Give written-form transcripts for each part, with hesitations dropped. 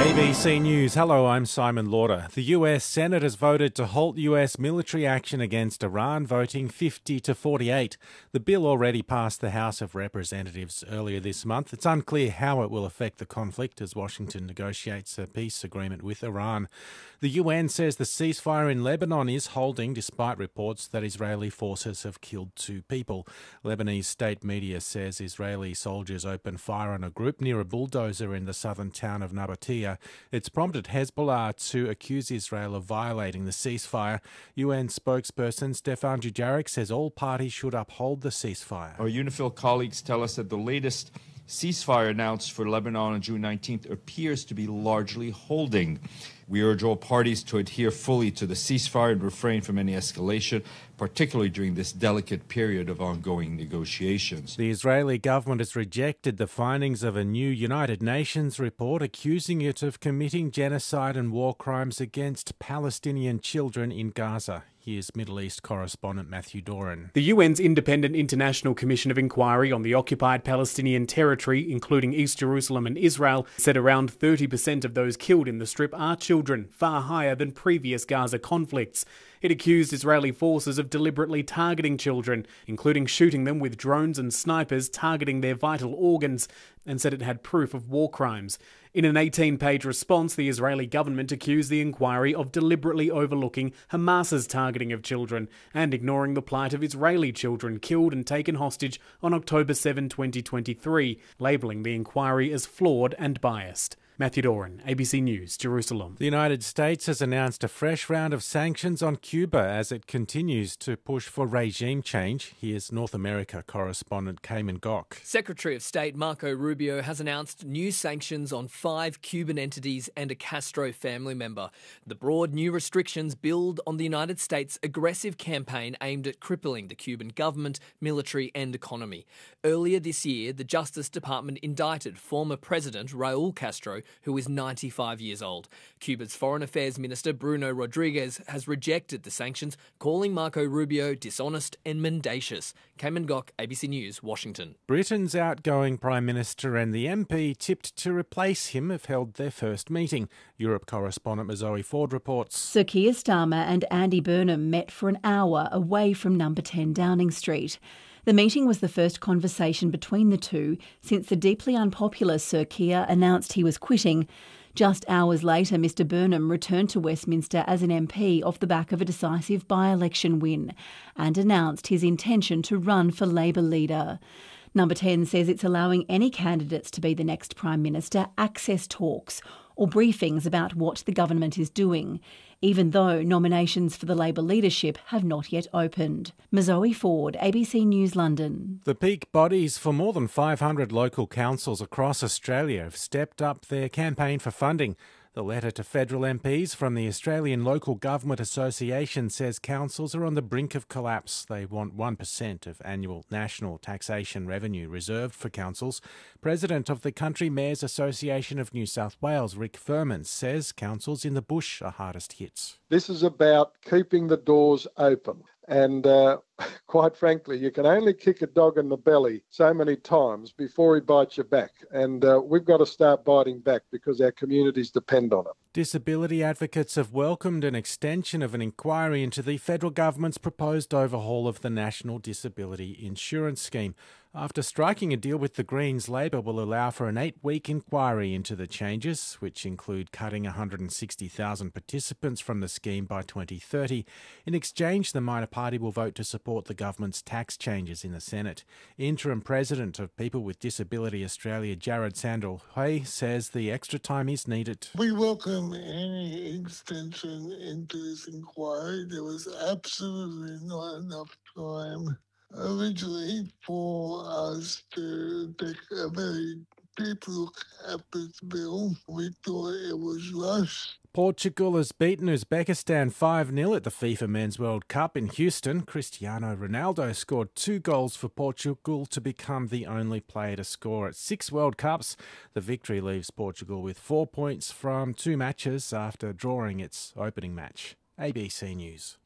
ABC News. Hello, I'm Simon Lauder. The US Senate has voted to halt US military action against Iran, voting 50 to 48. The bill already passed the House of Representatives earlier this month. It's unclear how it will affect the conflict as Washington negotiates a peace agreement with Iran. The UN says the ceasefire in Lebanon is holding despite reports that Israeli forces have killed 2 people. Lebanese state media says Israeli soldiers opened fire on a group near a bulldozer in the southern town of Nabatea. It's prompted Hezbollah to accuse Israel of violating the ceasefire. UN spokesperson Stefan Dujarric says all parties should uphold the ceasefire. Our UNIFIL colleagues tell us that the latest ceasefire announced for Lebanon on June 19th appears to be largely holding. We urge all parties to adhere fully to the ceasefire and refrain from any escalation, particularly during this delicate period of ongoing negotiations. The Israeli government has rejected the findings of a new United Nations report accusing it of committing genocide and war crimes against Palestinian children in Gaza. Here's Middle East correspondent Matthew Doran. The UN's Independent International Commission of Inquiry on the occupied Palestinian territory, including East Jerusalem and Israel, said around 30% of those killed in the Strip are children, far higher than previous Gaza conflicts. It accused Israeli forces of deliberately targeting children, including shooting them with drones and snipers targeting their vital organs, and said it had proof of war crimes. In an 18-page response, the Israeli government accused the inquiry of deliberately overlooking Hamas's targeting of children and ignoring the plight of Israeli children killed and taken hostage on October 7, 2023, labelling the inquiry as flawed and biased. Matthew Doran, ABC News, Jerusalem. The United States has announced a fresh round of sanctions on Cuba as it continues to push for regime change. Here's North America correspondent Cayman Gok. Secretary of State Marco Rubio has announced new sanctions on 5 Cuban entities and a Castro family member. The broad new restrictions build on the United States' aggressive campaign aimed at crippling the Cuban government, military and economy. Earlier this year, the Justice Department indicted former President Raul Castro, who is 95 years old. Cuba's Foreign Affairs Minister Bruno Rodriguez has rejected the sanctions, calling Marco Rubio dishonest and mendacious. Cayman Gok, ABC News, Washington. Britain's outgoing Prime Minister and the MP tipped to replace him have held their first meeting. Europe correspondent Zoe Ford reports. Sir Keir Starmer and Andy Burnham met for an hour away from number 10 Downing Street. The meeting was the first conversation between the two since the deeply unpopular Sir Keir announced he was quitting. Just hours later, Mr Burnham returned to Westminster as an MP off the back of a decisive by-election win and announced his intention to run for Labor leader. Number 10 says it's allowing any candidates to be the next Prime Minister access talks or briefings about what the government is doing, even though nominations for the Labor leadership have not yet opened. Zoe Ford, ABC News, London. The peak bodies for more than 500 local councils across Australia have stepped up their campaign for funding. The letter to federal MPs from the Australian Local Government Association says councils are on the brink of collapse. They want 1% of annual national taxation revenue reserved for councils. President of the Country Mayors Association of New South Wales, Rick Furman, says councils in the bush are hardest hit. This is about keeping the doors open. And quite frankly, you can only kick a dog in the belly so many times before he bites you back. And we've got to start biting back because our communities depend on it. Disability advocates have welcomed an extension of an inquiry into the federal government's proposed overhaul of the National Disability Insurance Scheme. After striking a deal with the Greens, Labor will allow for an 8-week inquiry into the changes, which include cutting 160,000 participants from the scheme by 2030. In exchange, the minor party will vote to support the government's tax changes in the Senate. Interim President of People with Disability Australia, Jared Sandel-Hay, says the extra time is needed. We welcome any extension into this inquiry. There was absolutely not enough time originally for us to take a very deep look at this bill. We thought it was rushed. Portugal has beaten Uzbekistan 5-0 at the FIFA Men's World Cup in Houston. Cristiano Ronaldo scored 2 goals for Portugal to become the only player to score at 6 World Cups. The victory leaves Portugal with 4 points from 2 matches after drawing its opening match. ABC News.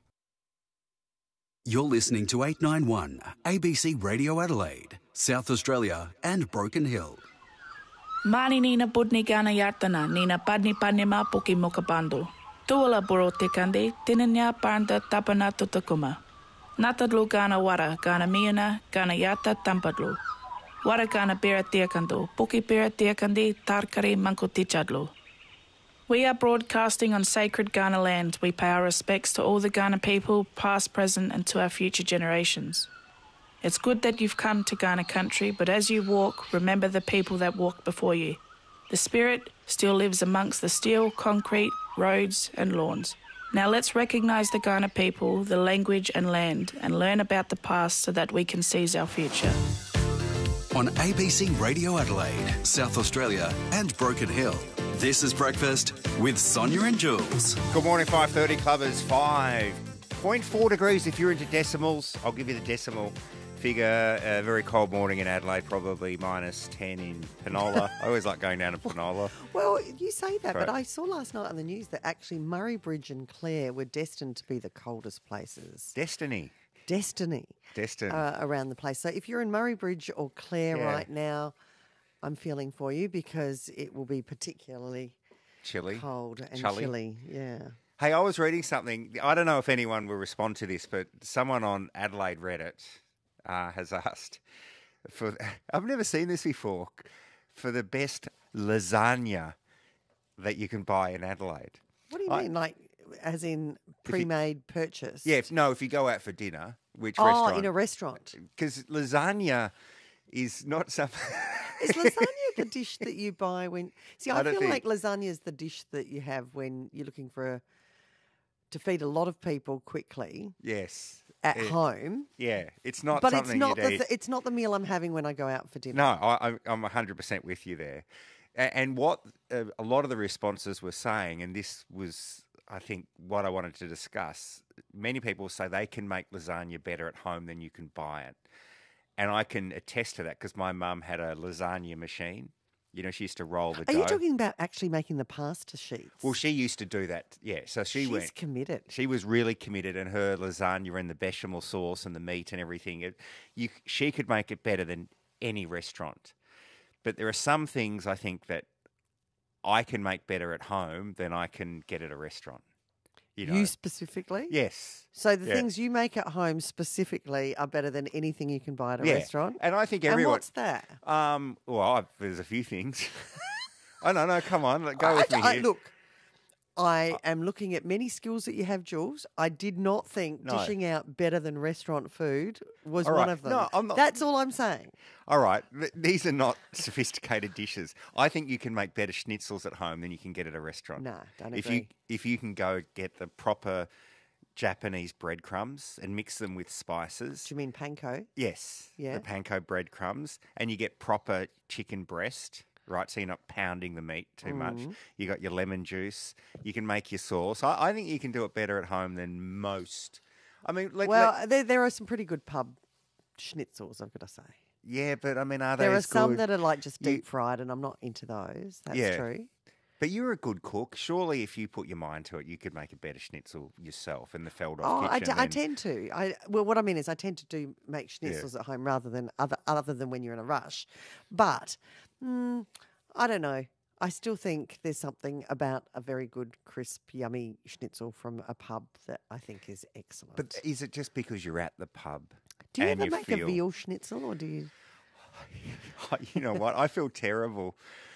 You're listening to 891 ABC Radio Adelaide, South Australia and Broken Hill. Mani nina budni gana yartana, nina padni ma puki mokabando. Tuala boro tekande, tinanya parnda tapana tutakuma. Natadlu gana wara, gana miana, gana yata tampadlu. Wara gana bera tiakando, puki bera tiakandi, tarkari mankutichadlu. We are broadcasting on sacred Ghana land. We pay our respects to all the Ghana people, past, present, and to our future generations. It's good that you've come to Ghana country, but as you walk, remember the people that walked before you. The spirit still lives amongst the steel, concrete, roads and lawns. Now let's recognise the Ghana people, the language and land, and learn about the past so that we can seize our future. On ABC Radio Adelaide, South Australia and Broken Hill, this is Breakfast with Sonia and Jules. Good morning, 5:30 Clubbers, 5.4 degrees if you're into decimals. I'll give you the decimal figure. A very cold morning in Adelaide, probably minus 10 in Penola. I always like going down to Penola. Well, you say that, but I saw last night on the news that actually Murray Bridge and Clare were destined to be the coldest places. Destiny. Around the place. So if you're in Murray Bridge or Clare right now, I'm feeling for you because it will be particularly cold and chilly. Yeah. Hey, I was reading something. I don't know if anyone will respond to this, but someone on Adelaide Reddit has asked for, I've never seen this before, for the best lasagna that you can buy in Adelaide. What do you mean? Like, as in pre-made purchase? Yeah, if you go out for dinner, which restaurant? Oh, in a restaurant. Because lasagna is not something... Is lasagna the dish that you buy when... See, I feel like lasagna is the dish that you have when you're looking to feed a lot of people quickly. Yes. At home. Yeah, it's not something you'd eat. It's not the meal I'm having when I go out for dinner. No, I'm 100% with you there. And what a lot of the responses were saying, and this was, I think, what I wanted to discuss, many people say they can make lasagna better at home than you can buy it. And I can attest to that because my mum had a lasagna machine. You know, she used to roll the dough. Are you talking about actually making the pasta sheets? Well, she used to do that, yeah. So she's committed. She was really committed, and her lasagna and the bechamel sauce and the meat and everything, she could make it better than any restaurant. But there are some things I think that I can make better at home than I can get at a restaurant. You specifically? Yes. So the things you make at home specifically are better than anything you can buy at a restaurant? And I think everyone... And what's that? There's a few things. I don't know. Come on. Go with me here. Look, I am looking at many skills that you have, Jules. I did not think dishing out better than restaurant food was one of them. No, I'm not. That's all I'm saying. All right. These are not sophisticated dishes. I think you can make better schnitzels at home than you can get at a restaurant. No, don't agree. If you can go get the proper Japanese breadcrumbs and mix them with spices. Do you mean panko? Yes. Yeah. The panko breadcrumbs. And you get proper chicken breast. Right, so you're not pounding the meat too much. You got your lemon juice. You can make your sauce. I think you can do it better at home than most. I mean, there are some pretty good pub schnitzels, I've got to say. Yeah, but I mean, are they? There are as some good? that are like just deep fried, and I'm not into those. That's true. But you're a good cook. Surely, if you put your mind to it, you could make a better schnitzel yourself in the Feldhof kitchen. I tend to. What I mean is, I tend to make schnitzels at home rather than other than when you're in a rush. But I don't know. I still think there's something about a very good, crisp, yummy schnitzel from a pub that I think is excellent. But is it just because you're at the pub? Do you ever make a veal schnitzel, or do you? You know what? I feel terrible